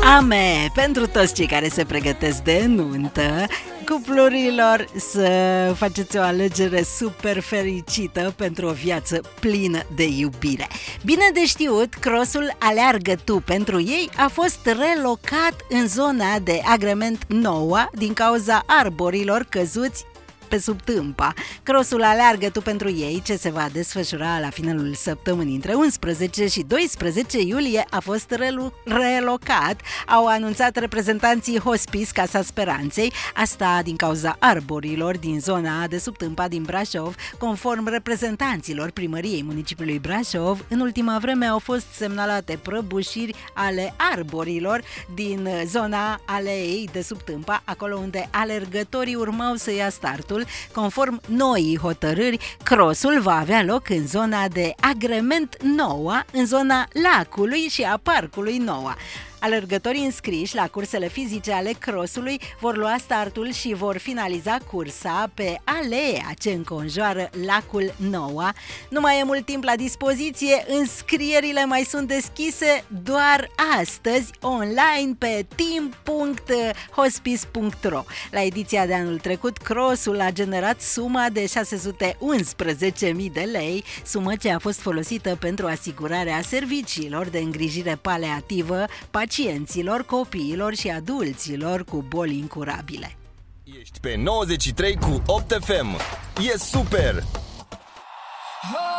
Ame, pentru toți cei care se pregătesc de nuntă, cuplurilor, să faceți o alegere super fericită pentru o viață plină de iubire. Bine de știut, crossul Aleargă Tu pentru ei a fost relocat în zona de agrement Noua din cauza arborilor căzuți pe sub Tâmpa. Crossul Aleargă Tu pentru ei, ce se va desfășura la finalul săptămânii între 11 și 12 iulie, a fost relocat, au anunțat reprezentanții Hospice Casa Speranței, asta din cauza arborilor din zona de sub Tâmpa din Brașov. Conform reprezentanților primăriei municipiului Brașov, în ultima vreme au fost semnalate prăbușiri ale arborilor din zona aleei de sub Tâmpa, acolo unde alergătorii urmau să ia startul. Conform noii hotărâri, crossul va avea loc în zona de agrement Noua, în zona lacului și a parcului Noua. Alergătorii înscriși la cursele fizice ale crossului vor lua startul și vor finaliza cursa pe aleea ce înconjoară lacul Noua. Nu mai e mult timp la dispoziție, înscrierile mai sunt deschise doar astăzi online pe team.hospice.ro. La ediția de anul trecut, crossul a generat suma de 611.000 de lei, sumă ce a fost folosită pentru asigurarea serviciilor de îngrijire paliativă pacienților, copiilor și adulților cu boli incurabile. Ești pe 93 cu 8 FM. E super!